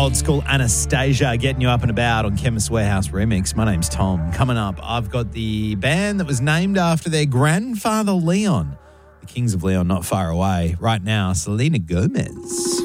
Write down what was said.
Old School Anastasia getting you up and about on Chemist Warehouse Remix. My name's Tom. Coming up, I've got the band that was named after their grandfather Leon. The Kings of Leon, not far away. Right now, Selena Gomez.